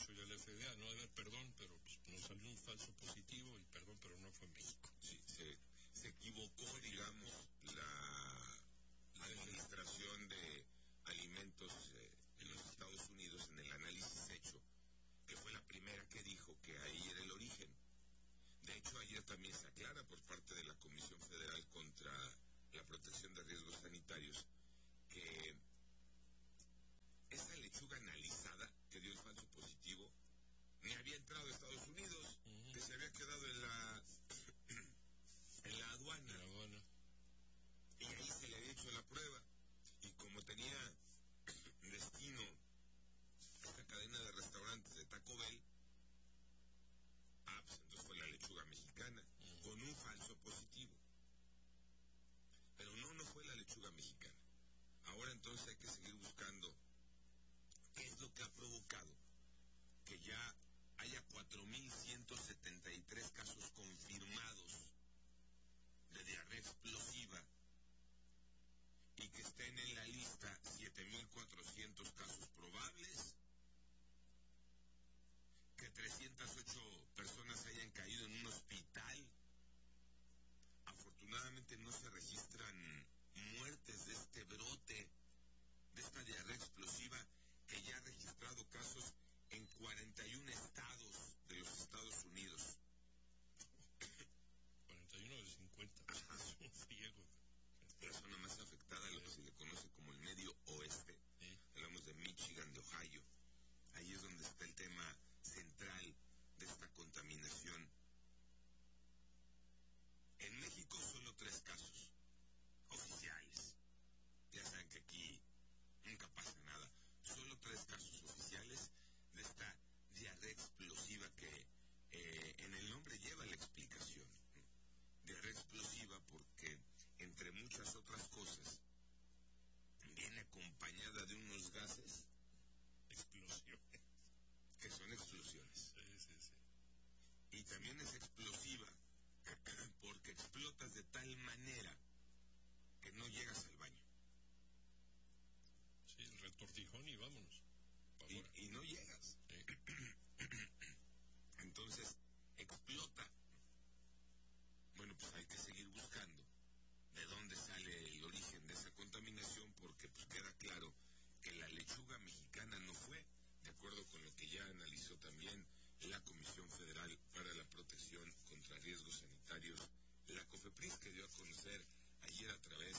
dicho ya la FDA, no, a ver, perdón, pero pues, nos salió un falso positivo y perdón, pero no fue en México. Sí, se equivocó, digamos, la administración de alimentos en los Estados Unidos en el análisis hecho, que fue la primera que dijo que ahí era el origen. De hecho, ayer también se aclara por parte de la Comisión Federal contra la Protección de Riesgos Sanitarios que esa lechuga analizada que dio el falso positivo ni había entrado a Estados Unidos, que se había quedado en la aduana. Y ahí se le había hecho la prueba. Y como tenía destino esta cadena de restaurantes de Taco Bell, pues entonces fue la lechuga mexicana, con un falso positivo. Pero no fue la lechuga mexicana. Ahora entonces hay que seguir buscando qué es lo que ha provocado que ya haya 4.173 casos confirmados de diarrea explosiva y que estén en la lista 7.400 casos probables, que 308 personas hayan caído en un hospital. Afortunadamente no se registran muertes de este brote, de esta diarrea explosiva, que ya ha registrado casos en 41 estados de los Estados Unidos. 41 de 50. Ajá. Es un friego. La zona más afectada, lo que se le conoce como el medio oeste, hablamos de Michigan, de Ohio. Ahí es donde está el tema central de esta contaminación. En México solo 3 casos oficiales. Ya saben que aquí nunca pasa nada. Solo 3 casos oficiales de esta diarrea explosiva que en el nombre lleva la explicación. Diarrea explosiva porque, entre muchas otras cosas, viene acompañada de unos gases. Explosiones. Que son explosiones. Sí. Y también es explosiva porque explotas de tal manera que no llegas al baño. Sí, el retortijón y vámonos. Y no llegas. Sí. Entonces, explota. Bueno, pues hay que seguir buscando de dónde sale el origen de esa contaminación, porque pues queda claro que la lechuga mexicana no fue, de acuerdo con lo que ya analizó también la Comisión Federal para la Protección contra Riesgos Sanitarios, la COFEPRIS, que dio a conocer ayer a través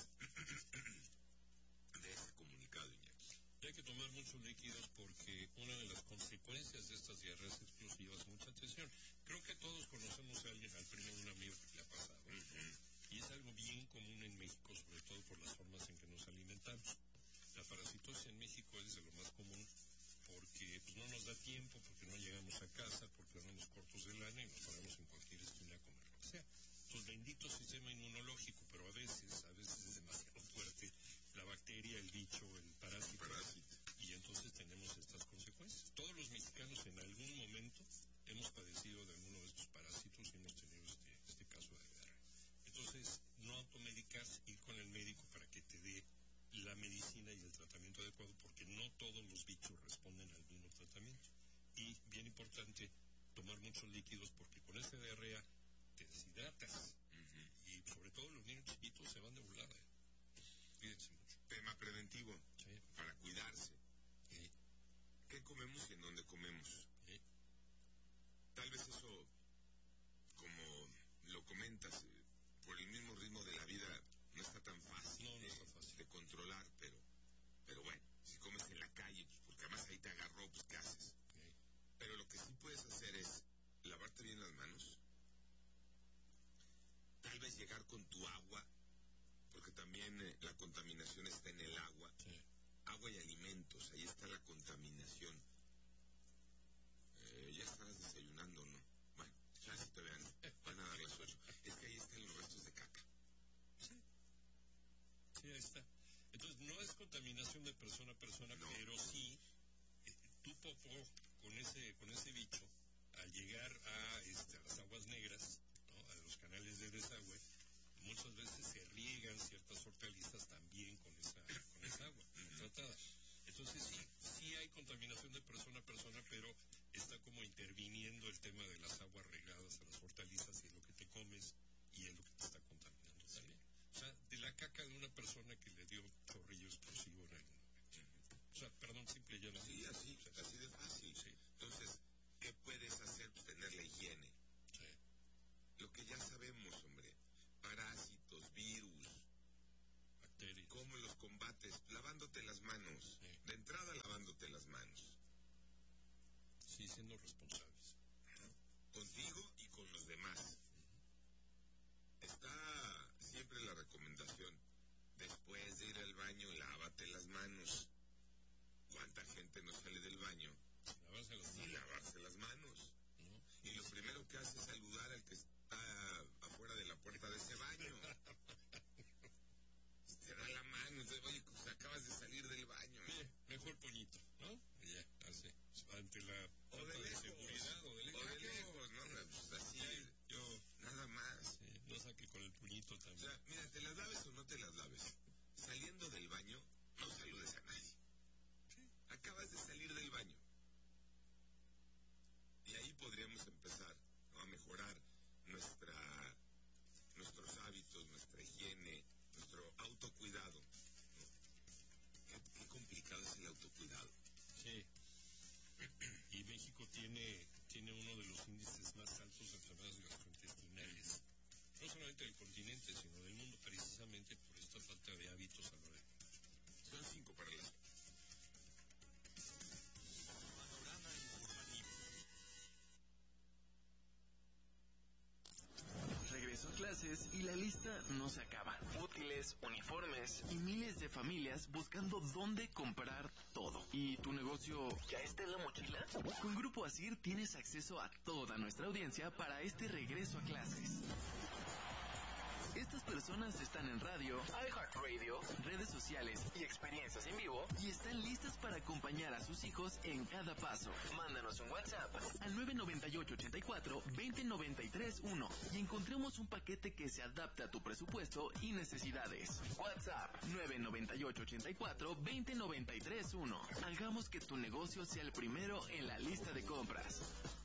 de ese comunicado, Iñaki. Y hay que tomar muchos líquidos porque una de las consecuencias de estas diarreas explosivas, mucha atención, creo que todos conocemos a alguien, al primo de un amigo que le ha pasado, y es algo bien común en México, sobre todo por las formas en que nos alimentamos. La parasitosis en México es de lo más común porque pues, no nos da tiempo, porque no llegamos a casa, porque andamos cortos de lana y nos paramos en cualquier esquina a comer lo que sea. Entonces, bendito sistema inmunológico, pero a veces es demasiado fuerte la bacteria, el bicho, el parásito. Y entonces tenemos estas consecuencias. Todos los mexicanos en algún momento hemos padecido de alguno de estos parásitos y hemos tenido este caso de diarrea. Entonces, no automedicarse, ir con el médico para que te dé la medicina y el tratamiento adecuado, porque no todos los bichos responden al mismo tratamiento. Y, bien importante, tomar muchos líquidos, porque con esta diarrea te deshidratas. Y sobre todo los niños chiquitos se van de volada. Cuídense mucho. Tema preventivo, sí, para cuidarse. Sí. ¿Qué comemos y en dónde comemos? Sí. Tal vez eso, como lo comentas, por el mismo ritmo de la vida, no está tan fácil, de controlar, pero bueno, si comes en la calle, pues porque además ahí te agarró, pues ¿qué haces? Okay. Pero lo que sí puedes hacer es lavarte bien las manos, tal vez llegar con tu agua, porque también la contaminación está en el agua, sí. Agua y alimentos, ahí está la contaminación. Ya estarás desayunando, ¿no? Bueno, ya si te vean, van a dar las 8. Es que ahí están los restos de caca. Sí, ahí está. Entonces, no es contaminación de persona a persona, no. Pero sí, tu popó con ese bicho, al llegar a las aguas negras, ¿no? A los canales de desagüe, muchas veces se riegan ciertas hortalizas también con esa agua tratada. Entonces, ¿no? Sí, así de fácil. Sí. Entonces, ¿qué puedes hacer? Pues tener la higiene. Sí. Lo que ya sabemos, hombre. Parásitos, virus. Bacterias. ¿Cómo los combates? Lavándote las manos. Sí. De entrada, lavándote las manos. Sí, siendo responsables. Contigo y con los demás. Está siempre la recomendación. Después de ir al baño, lávate las manos. ¿Cuánta gente no sale del baño sin lavarse las manos? ¿No? Y lo primero que hace es saludar al que está afuera de la puerta de ese baño. Te da la mano, oye, pues acabas de salir del baño. Mejor puñito, ¿no? Y ya, así. Ante la O de lejos. seguridad o de lejos. O de lejos, ¿no? Pues así, Yo, nada más. no saque con el puñito O también. sea, mira, te las laves o no te las laves. Saliendo del baño, no saludes a nadie. Acabas de salir del baño. Y ahí podríamos empezar, ¿no?, a mejorar nuestros hábitos, nuestra higiene, nuestro autocuidado, ¿no? Qué complicado es el autocuidado. Sí. Y México tiene uno de los índices más altos de enfermedades gastrointestinales. No solamente del continente, sino del mundo, precisamente por esta falta de hábitos a la hora. Son 5 para las... Panorama informativo. Regreso a clases y la lista no se acaba. Útiles, uniformes y miles de familias buscando dónde comprar todo. ¿Y tu negocio ya está en la mochila? Con Grupo Asir tienes acceso a toda nuestra audiencia para este regreso a clases. Estas personas están en radio, iHeartRadio, redes sociales y experiencias en vivo y están listas para acompañar a sus hijos en cada paso. Mándanos un WhatsApp al 998-84-2093-1 y encontremos un paquete que se adapte a tu presupuesto y necesidades. WhatsApp 998-84-2093-1. Hagamos que tu negocio sea el primero en la lista de compras.